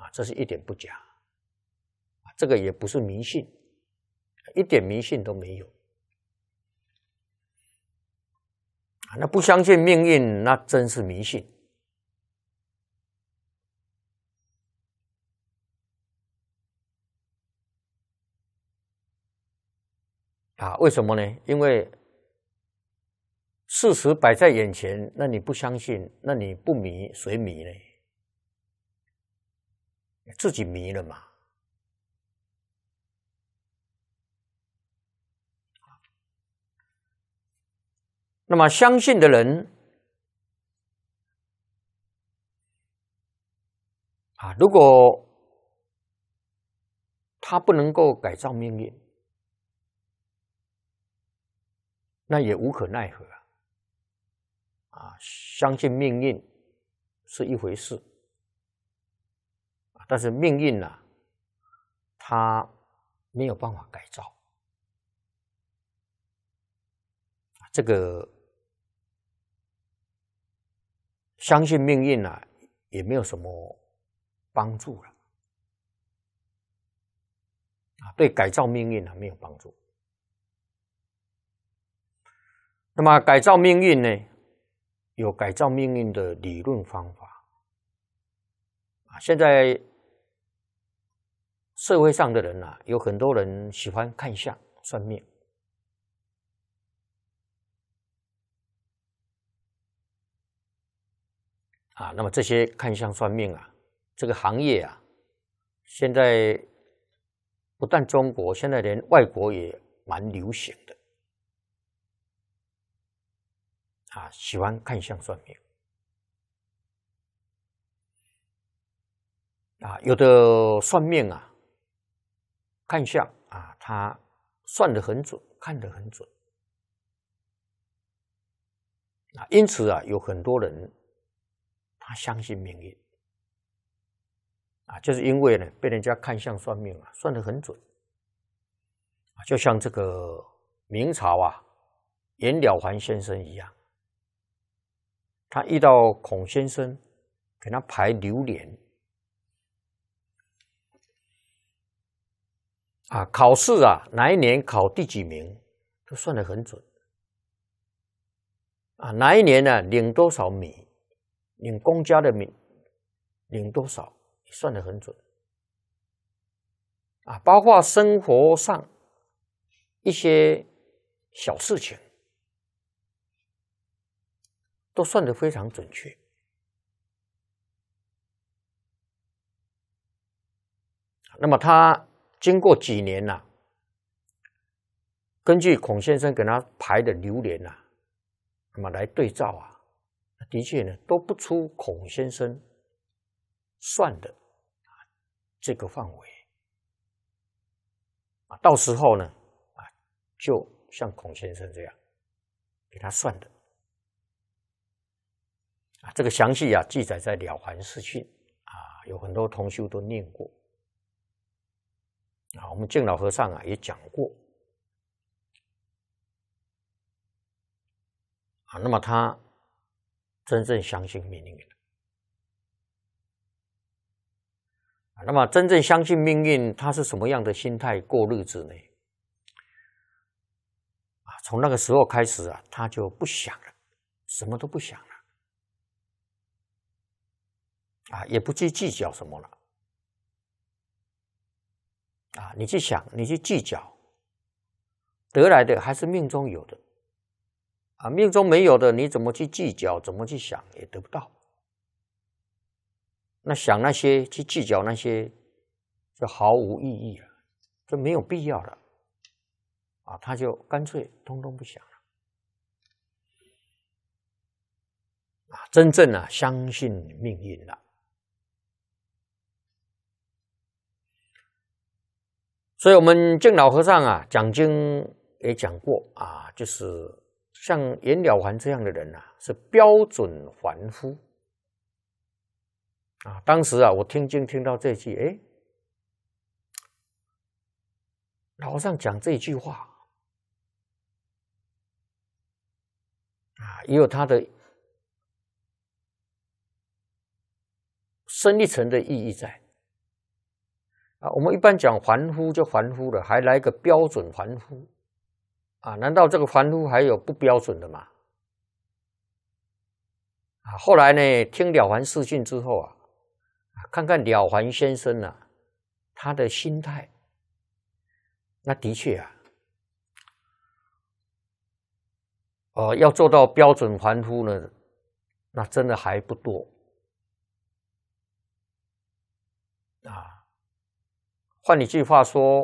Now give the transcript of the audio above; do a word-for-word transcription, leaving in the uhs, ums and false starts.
啊，这是一点不假，这个也不是迷信，一点迷信都没有。那不相信命运，那真是迷信。啊，为什么呢？因为事实摆在眼前，那你不相信，那你不迷，谁迷呢？自己迷了嘛。那么相信的人啊，如果他不能够改造命运，那也无可奈何啊。啊，相信命运是一回事，但是命运啊，它没有办法改造。这个相信命运啊，也没有什么帮助了。啊，对改造命运啊没有帮助。那么改造命运呢，有改造命运的理论方法。啊，现在社会上的人啊，有很多人喜欢看相算命。啊，那么这些看相算命啊，这个行业啊，现在不但中国，现在连外国也蛮流行的。啊，喜欢看相算命。啊，有的算命啊，看相啊，他算得很准，看得很准。啊，因此啊，有很多人他相信命运。啊，就是因为呢，被人家看相算命啊，算得很准。啊，就像这个明朝啊，颜了凡先生一样，他遇到孔先生给他排流年。啊，考试啊，哪一年考第几名，都算得很准。啊，哪一年呢、啊，领多少米，领公家的米，领多少，算得很准。啊，包括生活上一些小事情，都算得非常准确。那么他经过几年啊，根据孔先生给他排的流年啊，那么来对照啊，的确呢都不出孔先生算的这个范围啊。到时候呢啊，就像孔先生这样给他算的啊，这个详细啊记载在《了凡四训》啊，有很多同修都念过。啊，我们净老和尚啊也讲过啊，那么他真正相信命运啊，那么真正相信命运，他是什么样的心态过日子呢？啊，从那个时候开始啊，他就不想了，什么都不想了，啊，也不去计较什么了。啊，你去想，你去计较，得来的还是命中有的，啊，命中没有的，你怎么去计较，怎么去想，也得不到。那想那些，去计较那些，就毫无意义了，就没有必要了，啊，他就干脆通通不想了。啊，真正啊，相信命运了。所以我们净老和尚啊讲经也讲过啊，就是像颜了凡这样的人啊，是标准凡夫啊。当时啊，我听经听到这句，哎，老和尚讲这句话啊，也有他的深一层的意义在啊，我们一般讲凡夫就凡夫了，还来个标准凡夫啊？难道这个凡夫还有不标准的吗？啊，后来呢，听了凡四训之后啊，看看了凡先生啊，他的心态，那的确啊，呃，要做到标准凡夫呢，那真的还不多啊。换一句话说，